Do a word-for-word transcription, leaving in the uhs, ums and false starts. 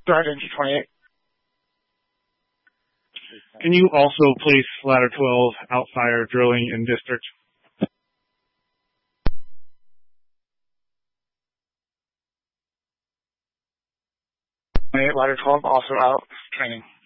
Go ahead, engine twenty-eight. Can you also place ladder twelve outfire drilling in district? twenty-eight, ladder twelve, also out, training.